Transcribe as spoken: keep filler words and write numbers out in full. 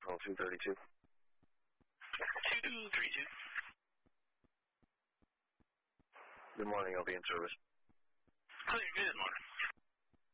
call two thirty-two. two thirty-two. Good morning, I'll be in service. Clear, good morning.